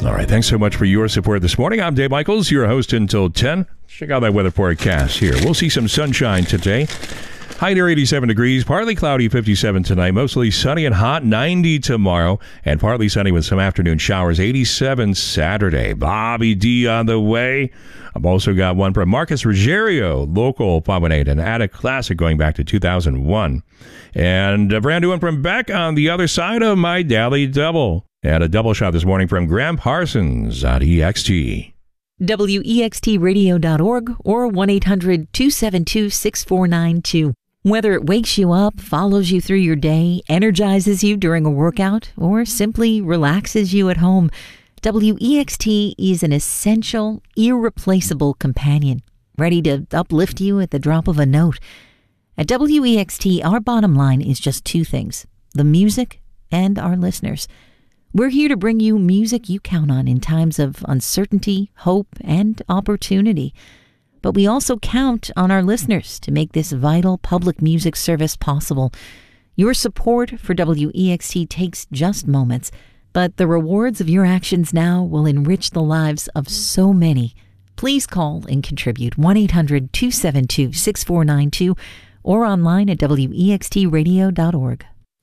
All right, thanks so much for your support this morning. I'm Dave Michaels, your host until 10. Check out that weather forecast here. We'll see some sunshine today. High near 87 degrees, partly cloudy, 57 tonight, mostly sunny and hot, 90 tomorrow, and partly sunny with some afternoon showers, 87 Saturday. Bobby D on the way. I've also got one from Marcus Ruggiero, local 518, an attic classic going back to 2001. And a brand new one from Beck on the other side of my Daily Double. And a double shot this morning from Graham Parsons on EXT. WEXTradio.org or 1-800-272-6492. Whether it wakes you up, follows you through your day, energizes you during a workout, or simply relaxes you at home, WEXT is an essential, irreplaceable companion, ready to uplift you at the drop of a note. At WEXT, our bottom line is just two things, the music and our listeners. We're here to bring you music you count on in times of uncertainty, hope, and opportunity. But we also count on our listeners to make this vital public music service possible. Your support for WEXT takes just moments, but the rewards of your actions now will enrich the lives of so many. Please call and contribute 1-800-272-6492 or online at WEXTradio.org.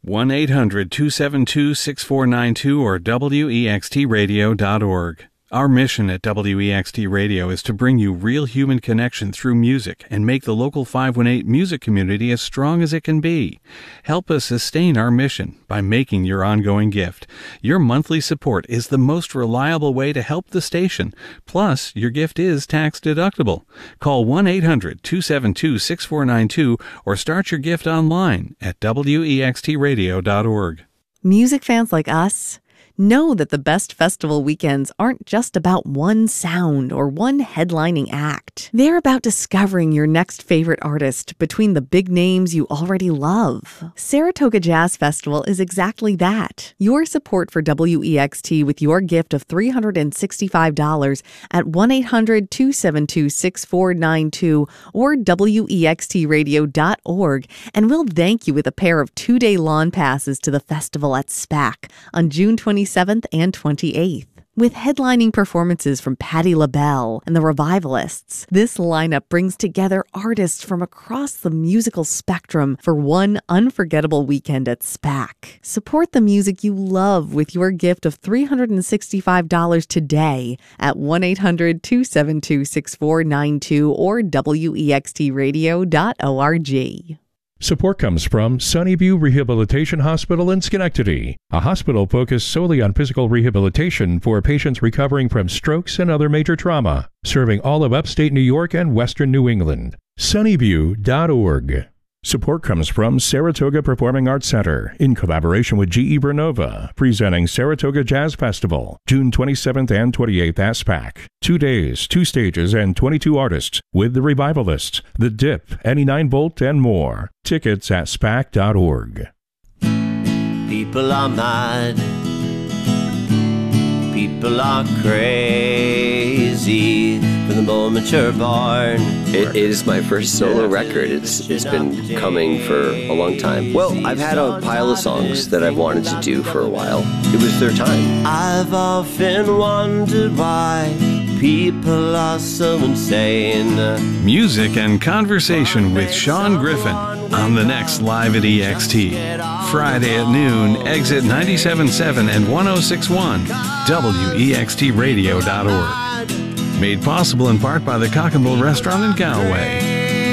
1-800-272-6492 or WEXTradio.org. Our mission at WEXT Radio is to bring you real human connection through music and make the local 518 music community as strong as it can be. Help us sustain our mission by making your ongoing gift. Your monthly support is the most reliable way to help the station. Plus, your gift is tax deductible. Call 1-800-272-6492 or start your gift online at WEXTradio.org. Music fans like us know that the best festival weekends aren't just about one sound or one headlining act. They're about discovering your next favorite artist between the big names you already love. Saratoga Jazz Festival is exactly that. Your support for WEXT with your gift of $365 at 1-800-272-6492 or WEXTradio.org, and we'll thank you with a pair of 2-day lawn passes to the festival at SPAC on June 27th and 28th. With headlining performances from Patti LaBelle and the Revivalists, this lineup brings together artists from across the musical spectrum for one unforgettable weekend at SPAC. Support the music you love with your gift of $365 today at 1-800-272-6492 or WEXTradio.org. Support comes from Sunnyview Rehabilitation Hospital in Schenectady, a hospital focused solely on physical rehabilitation for patients recovering from strokes and other major trauma, serving all of upstate New York and western New England. Sunnyview.org. Support comes from Saratoga Performing Arts Center in collaboration with GE Vernova, presenting Saratoga Jazz Festival, June 27th and 28th at SPAC. 2 days, 2 stages, and 22 artists with the Revivalists, The Dip, Any 9-Volt, and more. Tickets at SPAC.org. People are mad. People are crazy from the moment you're born. It is my first solo record. It's been coming for a long time. Well, I've had a pile of songs that I've wanted to do for a while. It was their time. I've often wondered why people are so insane. Music and conversation with Sean Griffin on the next Live at EXT. Friday at noon, exit 97.7 and 106.1, WEXTradio.org. Made possible in part by the Cock and Bull Restaurant in Galway.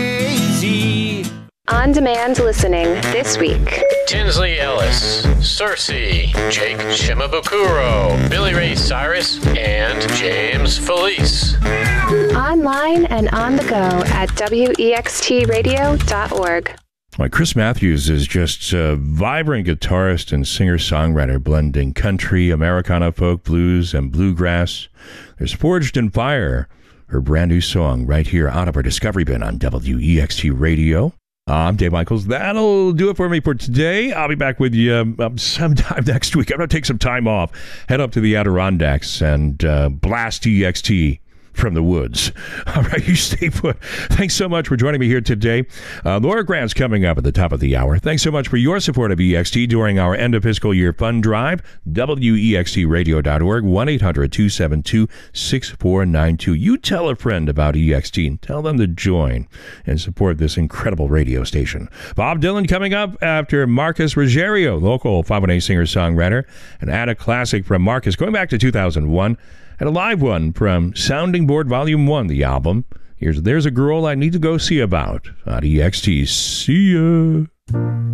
On-demand listening this week. Tinsley Ellis, Cersei, Jake Shimabukuro, Billy Ray Cyrus, and James Felice. Online and on the go at WEXTradio.org. Well, Chris Matthews is just a vibrant guitarist and singer-songwriter, blending country, Americana, folk, blues, and bluegrass. There's Forged in Fire, her brand new song right here out of our Discovery Bin on WEXT Radio. I'm Dave Michaels. That'll do it for me for today. I'll be back with you sometime next week. I'm going to take some time off, head up to the Adirondacks, and blast EXT from the woods. All right, you stay put. Thanks so much for joining me here today. Laura Grant's coming up at the top of the hour. Thanks so much for your support of EXT during our end of fiscal year fund drive. WEXTradio.org, 1-800-272-6492. You tell a friend about EXT and tell them to join and support this incredible radio station. Bob Dylan coming up after Marcus Ruggiero, local 518 singer-songwriter, and add a classic from Marcus going back to 2001. And a live one from Sounding Board Volume 1, the album. There's a Girl I Need to Go See About on EXT. See ya.